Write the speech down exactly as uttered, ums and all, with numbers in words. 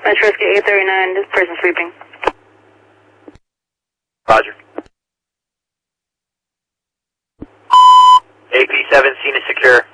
Metro Rescue eight thirty-nine, this person sleeping. Roger. A P seven, scene is secure.